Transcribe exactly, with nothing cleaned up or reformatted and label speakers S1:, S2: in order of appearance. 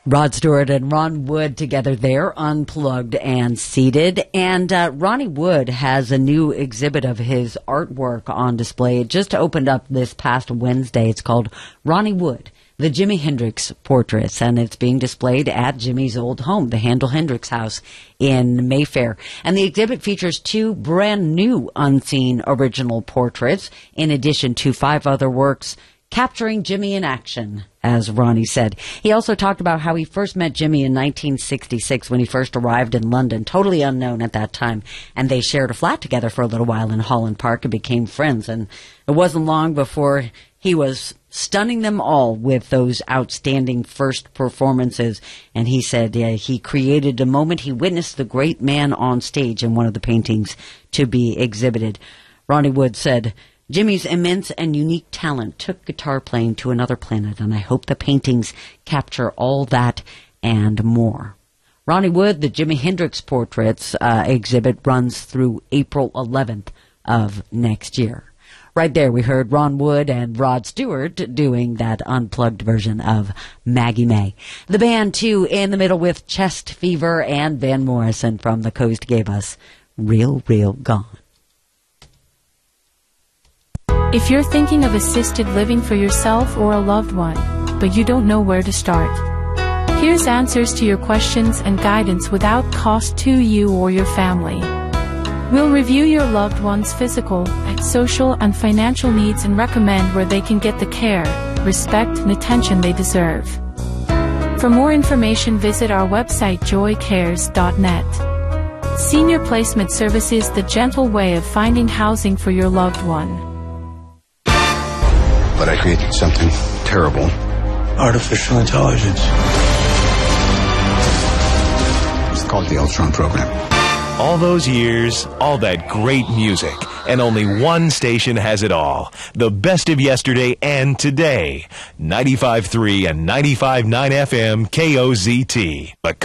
S1: Rod Stewart and Ron Wood together there, Unplugged and Seated. And uh, Ronnie Wood has a new exhibit of his artwork on display. It just opened up this past Wednesday. It's called Ronnie Wood, the Jimi Hendrix Portraits, and it's being displayed at Jimi's old home, the Handel Hendrix House in Mayfair. And the exhibit features two brand new unseen original portraits, in addition to five other works capturing Jimi in action, as Ronnie said. He also talked about how he first met Jimi in nineteen sixty-six when he first arrived in London, totally unknown at that time, and they shared a flat together for a little while in Holland Park and became friends. And it wasn't long before he was stunning them all with those outstanding first performances. And he said uh, he created a moment he witnessed the great man on stage in one of the paintings to be exhibited. Ronnie Wood said, "Jimi's immense and unique talent took guitar playing to another planet, and I hope the paintings capture all that and more." Ronnie Wood, the Jimi Hendrix Portraits uh, exhibit runs through April eleventh of next year. Right there, we heard Ron Wood and Rod Stewart doing that unplugged version of Maggie May. The band, too, in the middle with Chest Fever, and Van Morrison from the Coast gave us Real, Real Gone.
S2: If you're thinking of assisted living for yourself or a loved one, but you don't know where to start, here's answers to your questions and guidance without cost to you or your family. We'll review your loved one's physical, social, and financial needs and recommend where they can get the care, respect, and attention they deserve. For more information, visit our website joy cares dot net. Senior Placement Services, the gentle way of finding housing for your loved one.
S3: But I created something terrible.
S4: Artificial intelligence.
S3: It's called the Ultron program.
S5: All those years, all that great music, and only one station has it all. The best of yesterday and today. ninety-five point three and ninety-five point nine F M K O Z T. The